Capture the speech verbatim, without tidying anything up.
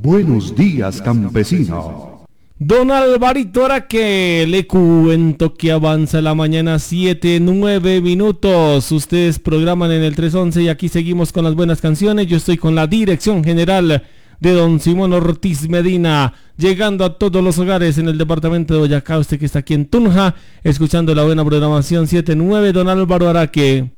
Buenos días, campesino. Don Alvarito Araque, le cuento que avanza la mañana siete, nueve minutos. Ustedes programan en el trescientos once y aquí seguimos con las buenas canciones. Yo estoy con la dirección general de don Simón Ortiz Medina, llegando a todos los hogares en el departamento de Boyacá. Usted que está aquí en Tunja, escuchando la buena programación siete nueve, don Álvaro Araque.